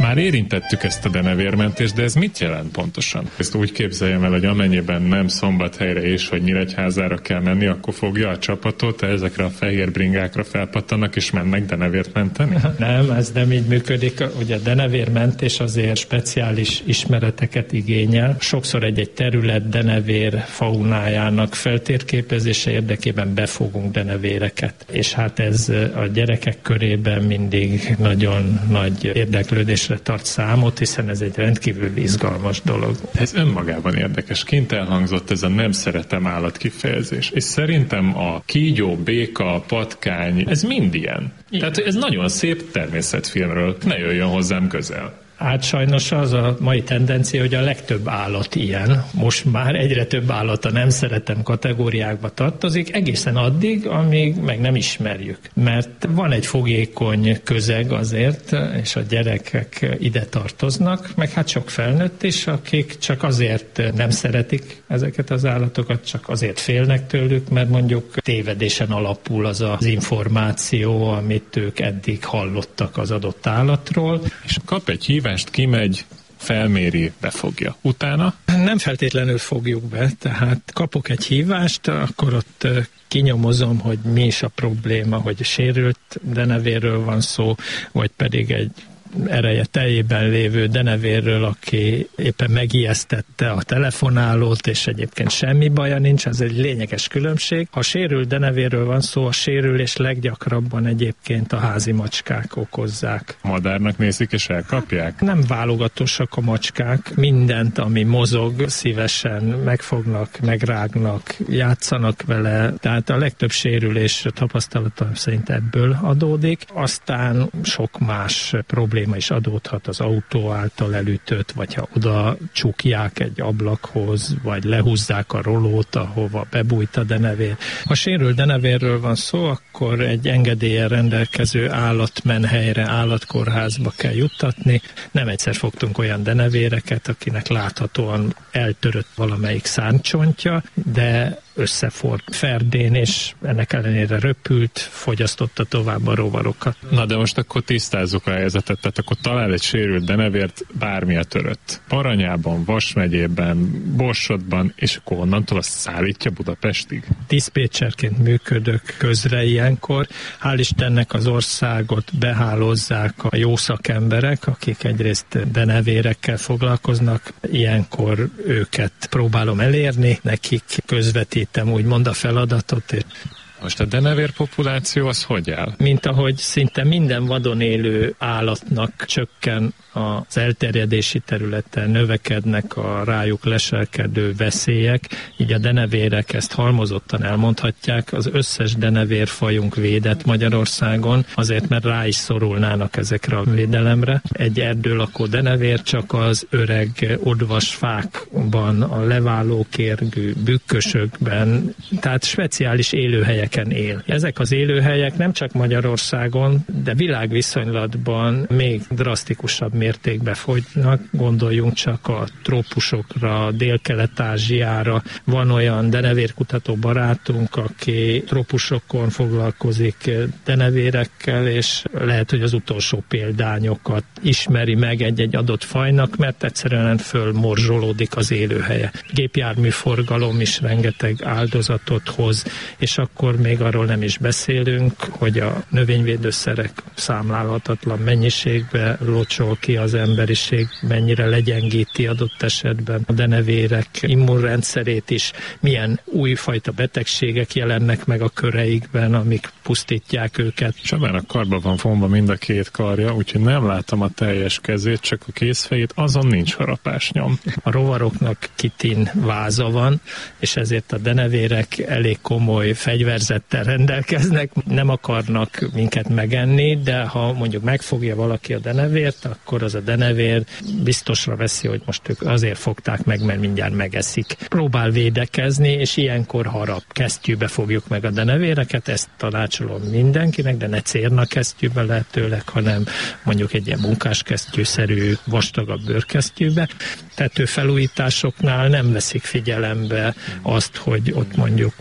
Már érintettük ezt a denevérmentést, de ez mit jelent pontosan? Ezt úgy képzeljem el, hogy amennyiben nem Szombathelyre és hogy Nyíregyházára kell menni, akkor fogja a csapatot, ezekre a fehér bringákra felpattannak és mennek denevért menteni? Nem, ez nem így működik. Ugye a denevérmentés azért speciális ismereteket igényel. Sokszor egy terület denevér faunájának feltérképezése érdekében befogunk denevéreket. És hát ez a gyerekek körében mindig nagyon nagy érdeklődésre tart számot, hiszen ez egy rendkívül izgalmas dolog. Ez önmagában érdekes. Kint elhangzott ez a nem szeretem állat kifejezés. És szerintem a kígyó, béka, patkány, ez mind ilyen. Tehát ez nagyon szép természetfilmről. Ne jöjjön hozzám közel. Hát sajnos az a mai tendencia, hogy a legtöbb állat ilyen. Most már egyre több állat a nem szeretem kategóriákba tartozik, egészen addig, amíg meg nem ismerjük. Mert van egy fogékony közeg azért, és a gyerekek ide tartoznak, meg hát sok felnőtt is, akik csak azért nem szeretik ezeket az állatokat, csak azért félnek tőlük, mert mondjuk tévedésen alapul az az információ, amit ők eddig hallottak az adott állatról. És kap egy hívást, kimegy, felméri, befogja. Utána? Nem feltétlenül fogjuk be, tehát kapok egy hívást, akkor ott kinyomozom, hogy mi is a probléma, hogy sérült denevérről van szó, vagy pedig egy ereje teljében lévő denevérről, aki éppen megijesztette a telefonálót, és egyébként semmi baja nincs, ez egy lényeges különbség. Ha sérült denevérről van szó, a sérülés leggyakrabban egyébként a házi macskák okozzák. Madárnak nézik és elkapják? Nem válogatósak a macskák, mindent, ami mozog, szívesen megfognak, megrágnak, játszanak vele, tehát a legtöbb sérülés tapasztalatom szerint ebből adódik. Aztán sok más probléma is adódhat, az autó által elütött, vagy ha oda csukják egy ablakhoz, vagy lehúzzák a rolót, ahova bebújt a denevér. Ha sérült denevérről van szó, akkor egy engedéllyel rendelkező állatmenhelyre, állatkórházba kell juttatni. Nem egyszer fogtunk olyan denevéreket, akinek láthatóan eltörött valamelyik szárnycsontja, de összefort ferdén, és ennek ellenére röpült, fogyasztotta tovább a rovarokat. Na de most akkor tisztázzuk a helyzetet, tehát akkor talál egy sérült denevért bármilyen törött. Aranyában, Vas megyében, Borsodban, és akkor onnantól azt szállítja Budapestig? Diszpécserként működök közre ilyenkor. Hál' Istennek az országot behálózzák a jó szakemberek, akik egyrészt denevérekkel foglalkoznak, ilyenkor őket próbálom elérni, nekik közvetítem úgymond a feladatot. Most a denevér populáció az hogy áll? Mint ahogy szinte minden vadon élő állatnak csökken az elterjedési területen, növekednek a rájuk leselkedő veszélyek, így a denevérek ezt halmozottan elmondhatják. Az összes denevérfajunk védett Magyarországon, azért mert rá is szorulnának ezekre a védelemre. Egy erdőlakó denevér csak az öreg odvas fákban, a leválókérgű bükkösökben, tehát speciális élőhelyeken él. Ezek az élőhelyek nem csak Magyarországon, de világviszonylatban még drasztikusabb mértékben fogynak. Gondoljunk csak a trópusokra, Dél-Kelet-Ázsiára. Van olyan denevérkutató barátunk, aki trópusokon foglalkozik denevérekkel, és lehet, hogy az utolsó példányokat ismeri meg egy-egy adott fajnak, mert egyszerűen fölmorzsolódik az élőhelye. Gépjárműforgalom is rengeteg áldozatot hoz, és akkor még arról nem is beszélünk, hogy a növényvédőszerek számlálhatatlan mennyiségbe locsol ki az emberiség, mennyire legyengíti adott esetben a denevérek immunrendszerét is, milyen újfajta betegségek jelennek meg a köreikben, amik pusztítják őket. Csabának karba van fonva mind a két karja, úgyhogy nem látom a teljes kezét, csak a kézfejét, azon nincs harapásnyom. A rovaroknak kitin váza van, és ezért a denevérek elég komoly fegyverzettel rendelkeznek, nem akarnak minket megenni, de ha mondjuk megfogja valaki a denevért, akkor az a denevér biztosra veszi, hogy most ők azért fogták meg, mert mindjárt megeszik. Próbál védekezni, és ilyenkor harap. Kesztyűbe fogjuk meg a denevéreket, ezt tanácsolom mindenkinek, de ne cérnakesztyűbe lehetőleg, hanem mondjuk egy ilyen munkáskesztyűszerű, vastagabb bőrkesztyűbe. Tetőfelújításoknál nem veszik figyelembe azt, hogy ott mondjuk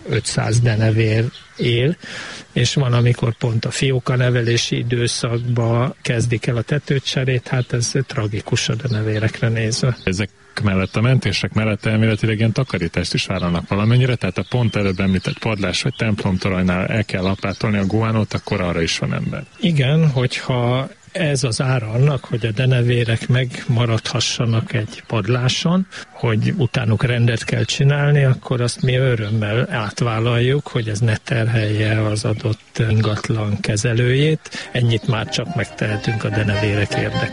500 denevér él, és van, amikor pont a fiókanevelési időszakban kezdik el a tetőcserét, hát ez tragikus a denevérekre nézve. Ezek mellett, a mentések mellett elméletileg ilyen takarítást is vállalnak valamennyire, tehát a pont előbb említett padlás vagy templomtorajnál el kell lapátolni a guanót, akkor arra is van ember. Igen, hogyha ez az ára annak, hogy a denevérek megmaradhassanak egy padláson, hogy utánuk rendet kell csinálni, akkor azt mi örömmel átvállaljuk, hogy ez ne terhelje az adott ingatlan kezelőjét. Ennyit már csak megtehetünk a denevérek érdekében.